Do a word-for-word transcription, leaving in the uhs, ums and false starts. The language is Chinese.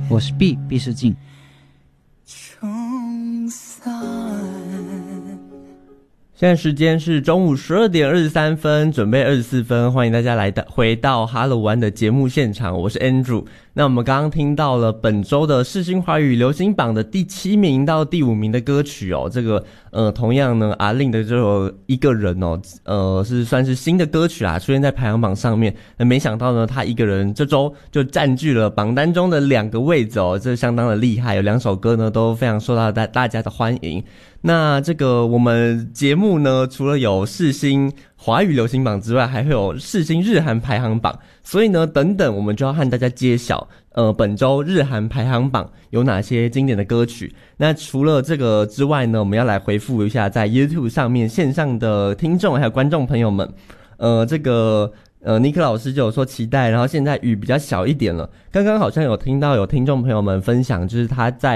我是毕毕世静。 现在时间是中午十二点二十三分，准备二十四分，欢迎大家来到回到哈喽湾的节目现场，我是 Andrew。那我们刚刚听到了本周的世新华语流行榜的第七名到第五名的歌曲哦，这个呃同样呢阿令的这首一个人哦，呃是算是新的歌曲啦，出现在排行榜上面。那没想到呢，他一个人这周就占据了榜单中的两个位置哦，这相当的厉害，有两首歌呢都非常受到大大家的欢迎。那这个我们节目呢，除了有世新华语流行榜之外，还会有世新日韩排行榜，所以呢，等等我们就要和大家揭晓，呃，本周日韩排行榜有哪些经典的歌曲。那除了这个之外呢，我们要来回复一下在 YouTube 上面线上的听众还有观众朋友们，呃，这个。呃，尼克老师就有说期待，然后现在雨比较小一点了。刚刚好像有听到有听众朋友们分享，就是他在